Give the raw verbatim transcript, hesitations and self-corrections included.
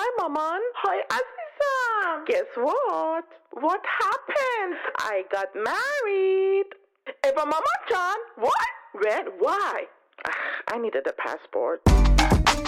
Hi, Maman. Hi, Azizam. Guess what? What happened? I got married. Eva Mama John, what? When? Why? I needed a passport.